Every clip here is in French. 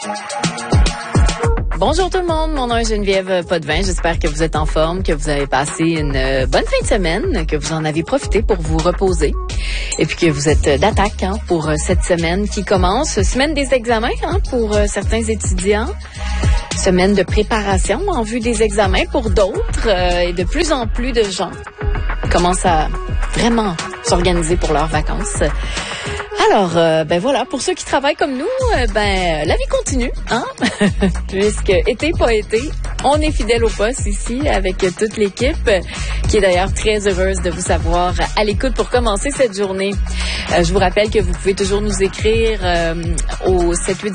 Bonjour tout le monde, mon nom est Geneviève Potvin. J'espère que vous êtes en forme, que vous avez passé une bonne fin de semaine, que vous en avez profité pour vous reposer et puis que vous êtes d'attaque pour cette semaine qui commence. Semaine des examens pour certains étudiants. Semaine de préparation en vue des examens pour d'autres et de plus en plus de gens commencent à vraiment s'organiser pour leurs vacances. Alors, voilà, pour ceux qui travaillent comme nous, la vie continue, puisque été, pas été, on est fidèle au poste ici avec toute l'équipe, qui est d'ailleurs très heureuse de vous savoir à l'écoute pour commencer cette journée. Je vous rappelle que vous pouvez toujours nous écrire au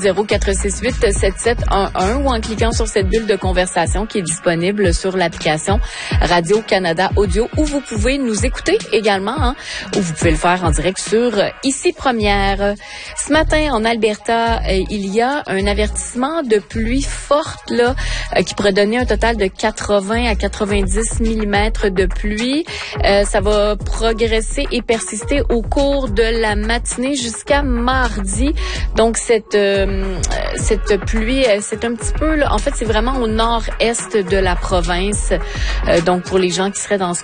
780-468-7711 ou en cliquant sur cette bulle de conversation qui est disponible sur l'application Radio-Canada Audio, où vous pouvez nous écouter également, ou vous pouvez le faire en direct sur Ici Première. Ce matin, en Alberta, il y a un avertissement de pluie forte qui pourrait donner un total de 80 à 90 mm de pluie. Ça va progresser et persister au cours de la matinée jusqu'à mardi. Donc, cette pluie, c'est un petit peu, en fait, c'est vraiment au nord-est de la province. Donc, pour les gens qui seraient dans ce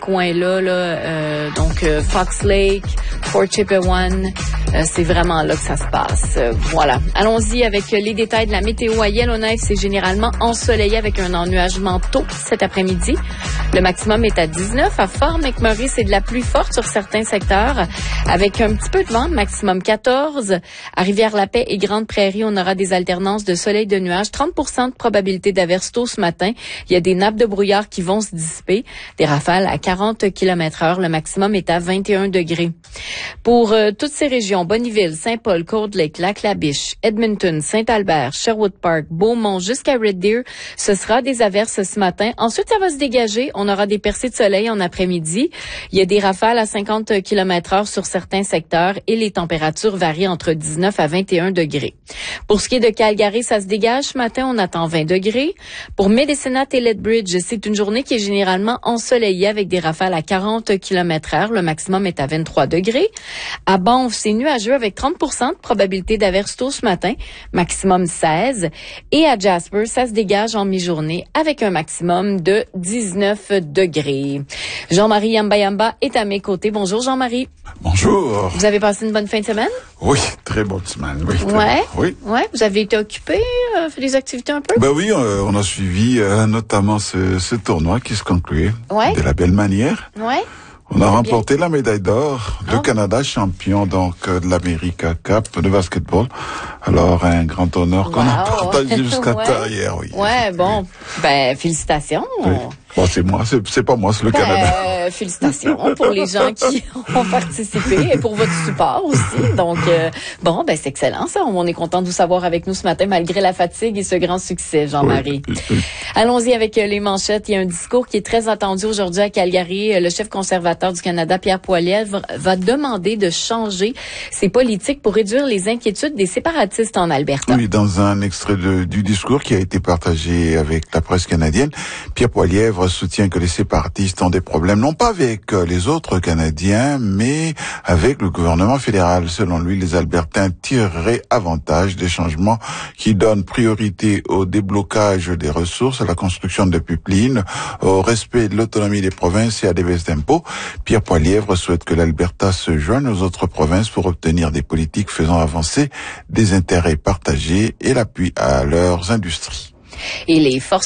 coin-là, Fox Lake, Fort Chipewyan, c'est vraiment là que ça se passe. Voilà. Allons-y avec les détails de la météo. À Yellowknife, c'est généralement ensoleillé avec un ennuagement tôt cet après-midi. Le maximum est à 19. À Fort McMurray, c'est de la pluie forte sur certains secteurs avec un petit peu de vent, maximum 14. À Rivière-la-Paix et Grande-Prairie, on aura des alternances de soleil et de nuages. 30% de probabilité d'averse tôt ce matin. Il y a des nappes de brouillard qui vont se dissiper. Des rafales à 40 km/h. Le maximum est à 21 degrés. Pour toutes ces régions, Bonnyville, Saint-Paul, Cold Lake, Lac-La-Biche, Edmonton, Saint-Albert, Sherwood Park, Beaumont jusqu'à Red Deer, ce sera des averses ce matin. Ensuite, ça va se dégager. On aura des percées de soleil en après-midi. Il y a des rafales à 50 km/h sur certains secteurs et les températures varient entre 19 à 21 degrés. Pour ce qui est de Calgary, ça se dégage ce matin. On attend 20 degrés. Pour Medicina et Lethbridge, c'est une journée qui est généralement ensoleillée avec des rafales à 40 km/h. Le maximum est à 23 degrés. À Banff, c'est nuageux avec 30% de probabilité d'averse tôt ce matin, maximum 16. Et à Jasper, ça se dégage en mi-journée avec un maximum de 19 degrés. Jean-Marie Yamba est à mes côtés. Bonjour Jean-Marie. Bonjour. Vous avez passé une bonne fin de semaine? Oui, très bonne semaine. Oui, ouais. Oui. Ouais. Vous avez été occupé, fait des activités un peu? Oui, on a suivi notamment ce tournoi qui se concluait de la belle manière. Ouais. On a remporté la médaille d'or. Le Canada champion de l'America Cup de basketball. Alors un grand honneur qu'on a partagé jusqu'à hier. Oui. Ouais, bon, félicitations. Oui. Bon, c'est moi, c'est pas moi, c'est le Canada. Félicitations pour les gens qui ont participé et pour votre support aussi. Donc, c'est excellent ça. On est content de vous savoir avec nous ce matin malgré la fatigue et ce grand succès, Jean-Marie. Oui. Allons-y avec les manchettes. Il y a un discours qui est très attendu aujourd'hui à Calgary. Le chef conservateur du Canada, Pierre Poilievre, va demander de changer ses politiques pour réduire les inquiétudes des séparatistes en Alberta. Oui, dans un extrait du discours qui a été partagé avec la presse canadienne, Pierre Poilievre soutient que les séparatistes ont des problèmes, non pas avec les autres Canadiens, mais avec le gouvernement fédéral. Selon lui, les Albertains tireraient avantage des changements qui donnent priorité au déblocage des ressources, à la construction de pipelines, au respect de l'autonomie des provinces et à des baisses d'impôts. Pierre Poilievre souhaite que l'Alberta se joigne aux autres provinces pour obtenir des politiques faisant avancer des intérêts partagés et l'appui à leurs industries. Et les forces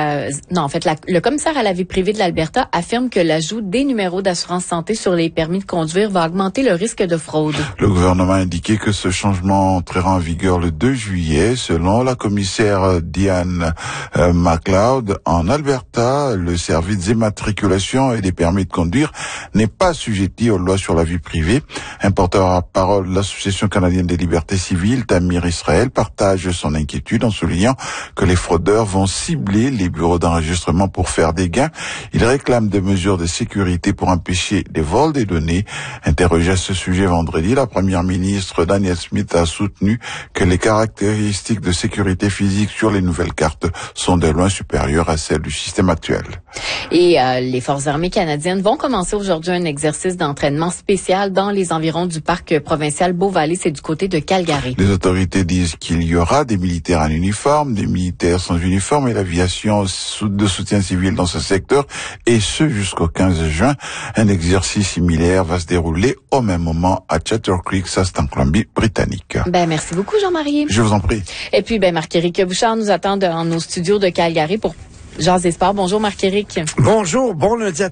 le commissaire à la vie privée de l'Alberta affirme que l'ajout des numéros d'assurance santé sur les permis de conduire va augmenter le risque de fraude. Le gouvernement a indiqué que ce changement entrera en vigueur le 2 juillet. Selon la commissaire Diane McLeod, en Alberta, le service d'immatriculation et des permis de conduire n'est pas assujetti aux lois sur la vie privée. Un porteur-parole de l'Association canadienne des libertés civiles, Tamir Israël, partage son inquiétude en soulignant que les fraudeurs fraudeurs vont cibler les bureaux d'enregistrement pour faire des gains. Ils réclament des mesures de sécurité pour empêcher les vols des données. Interrogée à ce sujet vendredi, la première ministre Danielle Smith a soutenu que les caractéristiques de sécurité physique sur les nouvelles cartes sont de loin supérieures à celles du système actuel. Et les Forces armées canadiennes vont commencer aujourd'hui un exercice d'entraînement spécial dans les environs du parc provincial Beauvalley, c'est du côté de Calgary. Les autorités disent qu'il y aura des militaires en uniforme, des militaires sans uniforme et l'aviation de soutien civil dans ce secteur, et ce jusqu'au 15 juin. Un exercice similaire va se dérouler au même moment à Chatter Creek, ça c'est en Colombie-Britannique. Merci beaucoup Jean-Marie. Je vous en prie. Et puis Marc-Éric Bouchard nous attend dans nos studios de Calgary pour Jaser Sport. Bonjour Marc-Éric. Bonjour, bon lundi à